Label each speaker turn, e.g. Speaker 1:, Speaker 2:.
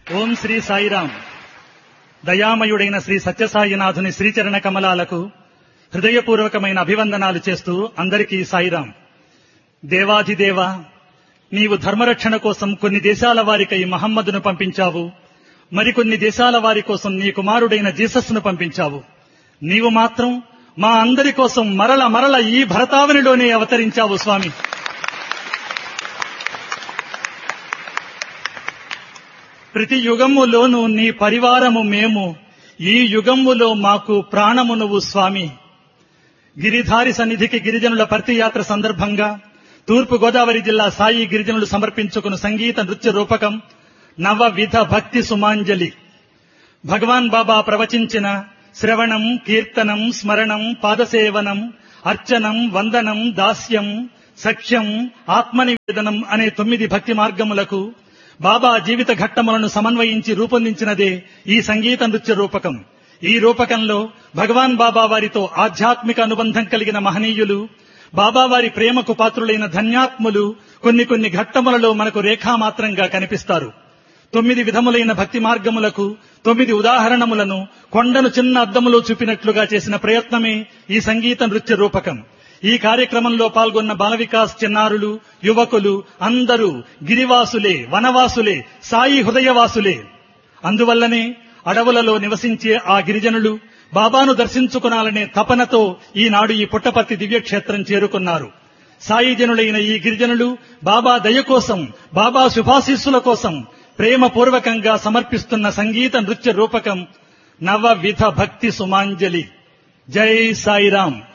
Speaker 1: ఓం శ్రీ సాయిరాం. దయామయుడైన శ్రీ సత్యసాయినాథుని శ్రీచరణ కమలాలకు హృదయపూర్వకమైన అభివందనాలు చేస్తూ అందరికీ సాయిరాం. దేవాధిదేవ, నీవు ధర్మరక్షణ కోసం కొన్ని దేశాల వారికై మహమ్మదును పంపించావు. మరికొన్ని దేశాల వారి కోసం నీ కుమారుడైన జీసస్ను పంపించావు. నీవు మాత్రం మా అందరి కోసం మరల ఈ భరతావనిలోనే అవతరించావు స్వామి. ప్రతి యుగములోనూ నీ పరివారము మేము, ఈ యుగములో మాకు ప్రాణము నువ్వు స్వామి. గిరిధారి సన్నిధికి గిరిజనుల పర్తియాత్ర సందర్భంగా తూర్పు గోదావరి జిల్లా సాయి గిరిజనులు సమర్పించుకున్న సంగీత నృత్య రూపకం నవవిధ భక్తి సుమాంజలి. భగవాన్ బాబా ప్రవచించిన శ్రవణం, కీర్తనం, స్మరణం, పాదసేవనం, అర్చనం, వందనం, దాస్యం, సఖ్యం, ఆత్మనివేదనం అనే 9 భక్తి మార్గములకు బాబా జీవిత ఘట్టములను సమన్వయించి రూపొందించినదే ఈ సంగీత నృత్య రూపకం. ఈ రూపకంలో భగవాన్ బాబా వారితో ఆధ్యాత్మిక అనుబంధం కలిగిన మహనీయులు, బాబా వారి ప్రేమకు పాత్రులైన ధన్యాత్ములు కొన్ని ఘట్టములలో మనకు రేఖామాత్రంగా కనిపిస్తారు. 9 విధములైన భక్తి మార్గములకు 9 ఉదాహరణములను కొండను చిన్న అద్దములో చూపినట్లుగా చేసిన ప్రయత్నమే ఈ సంగీత నృత్య రూపకం. ఈ కార్యక్రమంలో పాల్గొన్న బాల వికాస్ చిన్నారులు, యువకులు అందరూ గిరివాసులే, వనవాసులే, సాయి హృదయవాసులే. అందువల్లనే అడవులలో నివసించే ఆ గిరిజనులు బాబాను దర్శించుకునాలనే తపనతో ఈనాడు ఈ పుట్టపర్తి దివ్యక్షేత్రం చేరుకున్నారు. సాయి జనులైన ఈ గిరిజనులు బాబా దయ కోసం, బాబా శుభాశీస్సుల కోసం ప్రేమపూర్వకంగా సమర్పిస్తున్న సంగీత నృత్య రూపకం నవవిధ భక్తి సుమాంజలి. జై సాయిరాం.